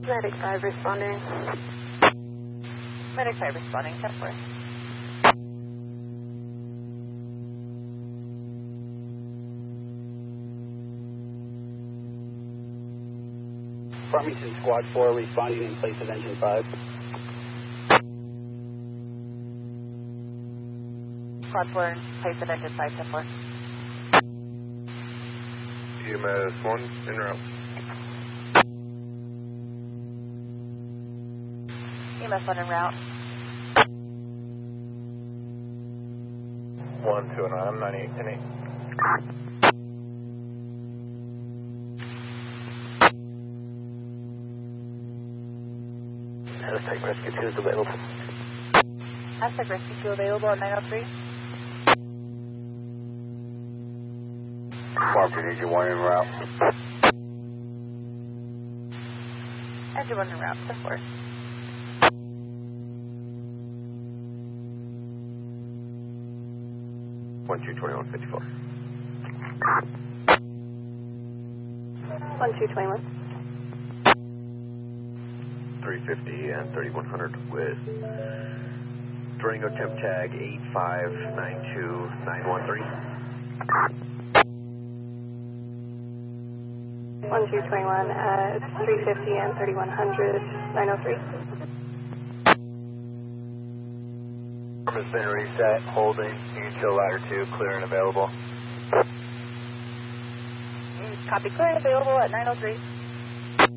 Medic 5 responding. Medic 5 responding, 10-4. Farmington Squad 4 responding in place of engine 5. Squad 4 in place of engine 5, 10-4. EMS 1 en route. EMS 1 en route. 1, 2 en route. I'm 98, 10-8. Aztec Rescue 2 is available. Aztec Rescue 2 available at 903. Farmington Engine 1 en route. Engine 1 en route, 10-4. One 22154. 1221. 350 and 3100 with Durango temp tag 8592913. 1221 at 350 and 3100, 903. Has been reset, holding, util ladder 2, clear and available. Copy, clear and available at 903.